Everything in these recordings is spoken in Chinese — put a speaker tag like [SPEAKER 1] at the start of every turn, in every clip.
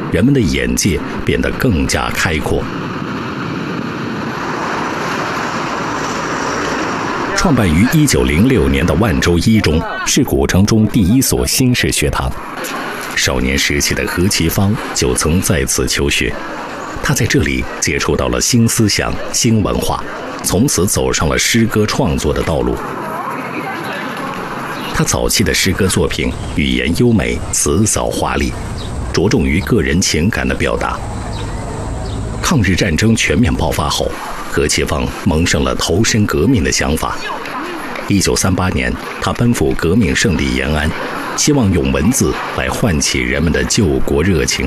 [SPEAKER 1] 人们的眼界变得更加开阔。创办于1906年的万州一中是古城中第一所新式学堂。少年时期的何其芳就曾在此求学，他在这里接触到了新思想、新文化，从此走上了诗歌创作的道路。他早期的诗歌作品语言优美、辞藻华丽，着重于个人情感的表达。抗日战争全面爆发后，何其芳萌生了投身革命的想法。1938年，他奔赴革命圣地延安，希望用文字来唤起人们的救国热情。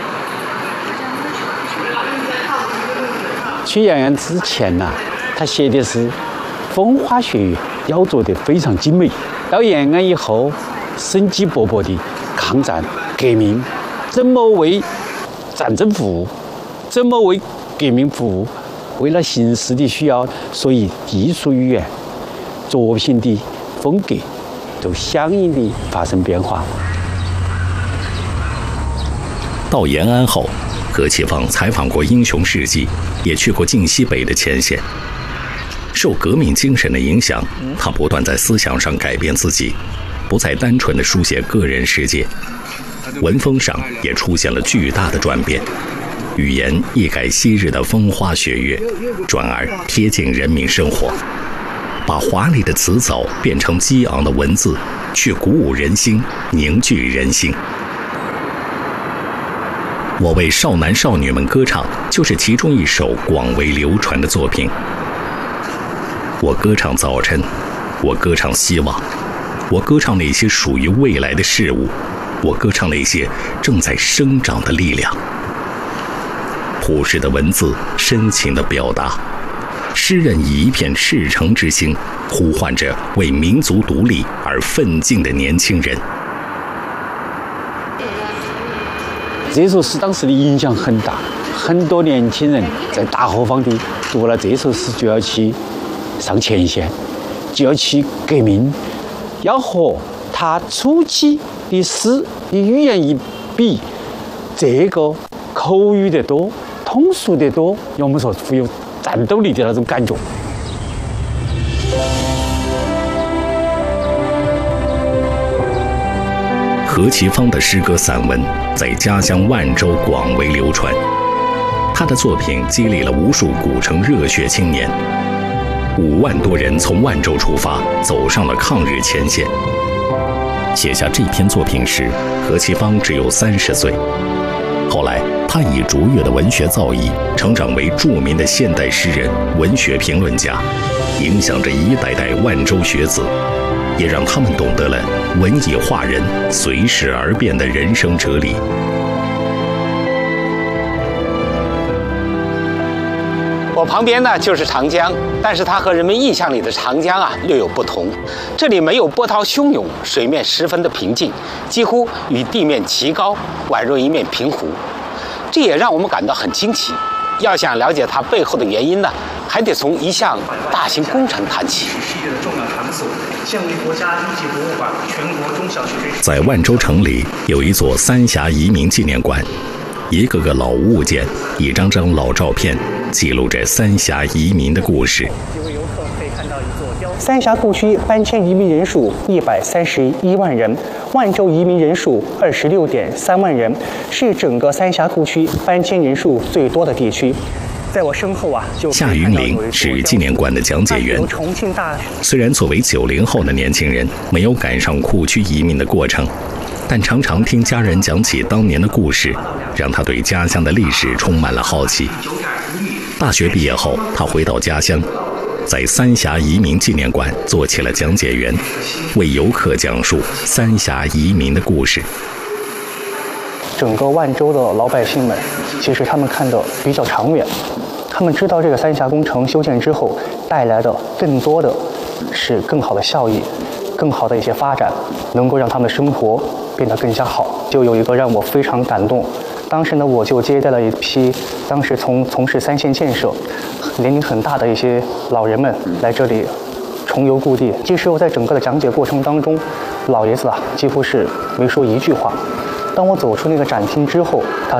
[SPEAKER 2] 去延安之前呢，他写的是风花雪月，雕琢得非常精美。到延安以后，生机勃勃的抗战革命，怎么为战争服务，怎么为革命服务，为了形势的需要，所以艺术语言、作品的风格都相应的发生变化。
[SPEAKER 1] 到延安后，何其芳采访过英雄事迹，也去过晋西北的前线。受革命精神的影响，他不断在思想上改变自己，不再单纯地书写个人世界，文风上也出现了巨大的转变，语言一改昔日的风花雪月，转而贴近人民生活，把华丽的辞藻变成激昂的文字，去鼓舞人心，凝聚人心。我为少男少女们歌唱，就是其中一首广为流传的作品。我歌唱早晨，我歌唱希望，我歌唱那些属于未来的事物，我歌唱那些正在生长的力量。朴实的文字，深情的表达，诗人以一片赤诚之心，呼唤着为民族独立而奋进的年轻人。
[SPEAKER 2] 这首诗当时的影响很大，很多年轻人在大后方的读了这首诗就要去上前线，就要去革命，要和他初期的诗的语言一比，这个口语的多，通俗的多，我们说富有战斗力的那种感觉。
[SPEAKER 1] 何其芳的诗歌散文在家乡万州广为流传，他的作品激励了无数古城热血青年。5万多人从万州出发，走上了抗日前线。写下这篇作品时，何其芳只有30岁。后来，他以卓越的文学造诣，成长为著名的现代诗人、文学评论家，影响着一代代万州学子，也让他们懂得了文以化人、随时而变的人生哲理。
[SPEAKER 3] 我旁边呢就是长江，但是它和人们印象里的长江啊略有不同。这里没有波涛汹涌，水面十分的平静，几乎与地面齐高，宛若一面平湖。这也让我们感到很惊奇。要想了解它背后的原因呢，还得从一项大型工程谈起。
[SPEAKER 1] 在万州城里有一座三峡移民纪念馆，一个个老物件，一张张老照片，记录着三峡移民的故事。
[SPEAKER 4] 三峡故区搬迁移民人数131万人，万州移民人数26.3万人，是整个三峡故区搬迁人数最多的地区。在我身后啊，
[SPEAKER 1] 夏云林是纪念馆的讲解员。虽然作为90后的年轻人没有赶上库区移民的过程，但常常听家人讲起当年的故事，让他对家乡的历史充满了好奇。大学毕业后，他回到家乡，在三峡移民纪念馆做起了讲解员，为游客讲述三峡移民的故事。
[SPEAKER 4] 整个万州的老百姓们，其实他们看得比较长远，他们知道这个三峡工程修建之后带来的更多的是更好的效益，更好的一些发展，能够让他们生活变得更加好。就有一个让我非常感动，当时呢，我就接待了一批当时从事三线建设、年龄很大的一些老人们来这里重游故地。其实我在整个的讲解过程当中，老爷子啊几乎是没说一句话。当我走出那个展厅之后，他